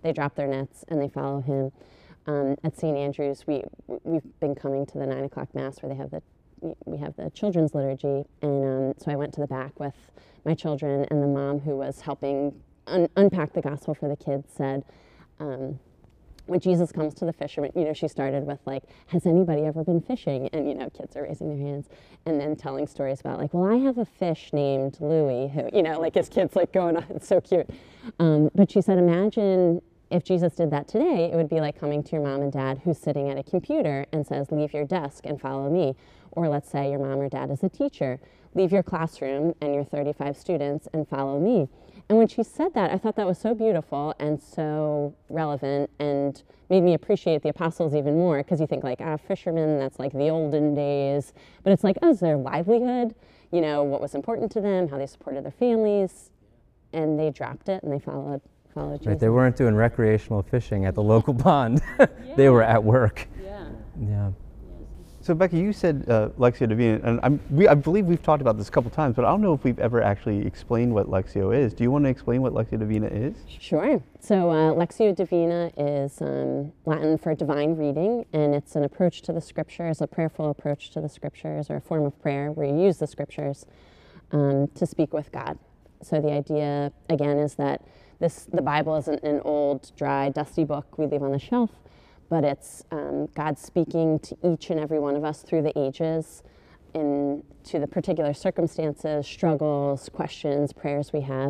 they drop their nets and they follow him. At St. Andrew's, we've been coming to the 9 o'clock Mass where we have the children's liturgy, and so I went to the back with my children, and the mom who was helping unpack the gospel for the kids said, when Jesus comes to the fishermen, she started with like, has anybody ever been fishing? And, kids are raising their hands and then telling stories about like, well, I have a fish named Louie who, like his kids like going on, it's so cute. But she said, imagine if Jesus did that today, it would be like coming to your mom and dad who's sitting at a computer and says, leave your desk and follow me. Or let's say your mom or dad is a teacher, leave your classroom and your 35 students and follow me. And when she said that, I thought that was so beautiful and so relevant and made me appreciate the apostles even more, because you think like, fishermen, that's like the olden days. But it's like, is their livelihood, what was important to them, how they supported their families, and they dropped it and they followed Jesus. Right, they weren't doing recreational fishing at the local pond. They were at work. Yeah. So Becky, you said Lectio Divina, and I believe we've talked about this a couple times, but I don't know if we've ever actually explained what Lectio is. Do you want to explain what Lectio Divina is? Sure. So Lectio Divina is Latin for divine reading, and it's an approach to the scriptures, a prayerful approach to the scriptures, or a form of prayer where you use the scriptures to speak with God. So the idea, again, is that the Bible isn't an old, dry, dusty book we leave on the shelf, but it's God speaking to each and every one of us through the ages to the particular circumstances, struggles, questions, prayers we have.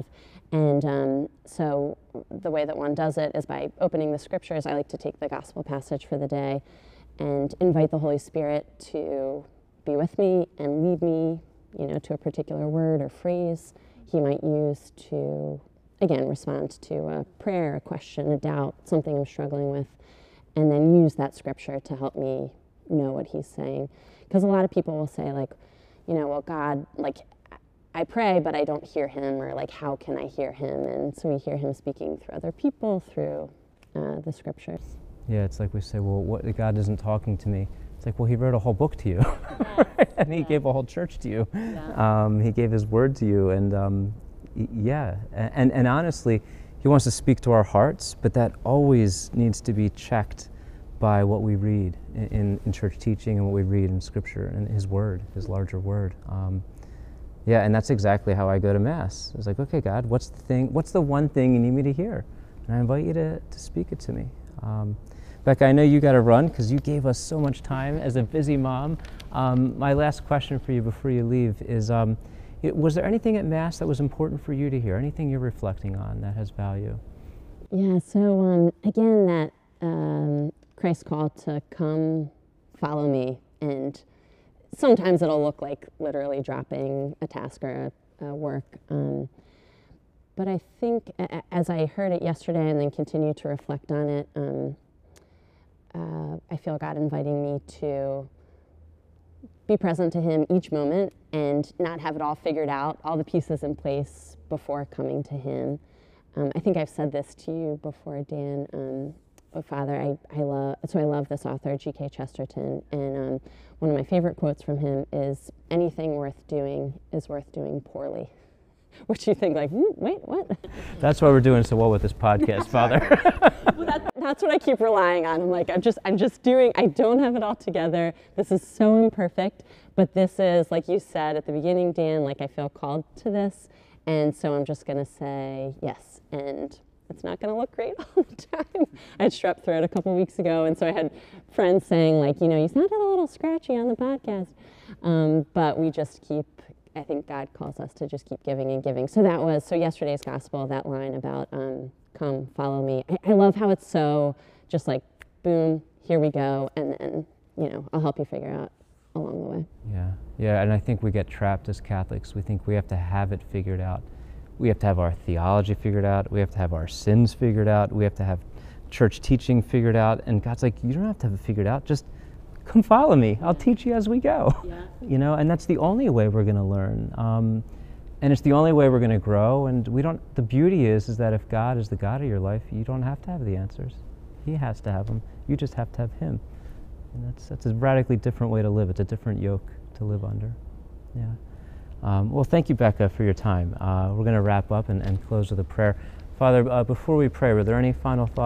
And so the way that one does it is by opening the scriptures. I like to take the gospel passage for the day and invite the Holy Spirit to be with me and lead me, to a particular word or phrase he might use to, again, respond to a prayer, a question, a doubt, something I'm struggling with, and then use that scripture to help me know what he's saying. Because a lot of people will say like, well, God, like, I pray, but I don't hear him, or like, how can I hear him? And so we hear him speaking through other people, through the scriptures. Yeah, it's like we say, well, God isn't talking to me. It's like, well, he wrote a whole book to you, right? And he gave a whole church to you. He gave his word to you, and and honestly, he wants to speak to our hearts, but that always needs to be checked by what we read in church teaching and what we read in Scripture and his word, his larger word. And that's exactly how I go to Mass. It's like, okay, God, what's the one thing you need me to hear? And I invite you to speak it to me. Becca, I know you got to run because you gave us so much time as a busy mom. My last question for you before you leave is, was there anything at Mass that was important for you to hear? Anything you're reflecting on that has value? Yeah, so again, that Christ's call to come, follow me, and sometimes it'll look like literally dropping a task or a work. But I think as I heard it yesterday and then continue to reflect on it, I feel God inviting me to be present to him each moment and not have it all figured out, all the pieces in place before coming to him. I think I've said this to you before, Dan. Father, I love this author, G.K. Chesterton, and one of my favorite quotes from him is, anything worth doing is worth doing poorly. Which you think like, wait, what? That's why we're doing so well with this podcast, Father. Well, that's what I keep relying on. I'm like, I'm just doing, I don't have it all together. This is so imperfect, but this is, like you said at the beginning, Dan, like I feel called to this. And so I'm just going to say yes. And it's not going to look great all the time. I had strep throat a couple weeks ago, and so I had friends saying like, you sounded a little scratchy on the podcast. But we just keep, I think God calls us to just keep giving and giving. So yesterday's gospel, that line about come, follow me. I love how it's so just like, boom, here we go. And then, I'll help you figure out along the way. Yeah, and I think we get trapped as Catholics. We think we have to have it figured out. We have to have our theology figured out. We have to have our sins figured out. We have to have church teaching figured out. And God's like, you don't have to have it figured out. Just come follow me. I'll teach you as we go. Yeah. And that's the only way we're going to learn. And it's the only way we're going to grow. And the beauty is that if God is the God of your life, you don't have to have the answers. He has to have them. You just have to have him. And that's a radically different way to live. It's a different yoke to live under. Yeah. Well, thank you, Becca, for your time. We're going to wrap up and close with a prayer. Father, before we pray, were there any final thoughts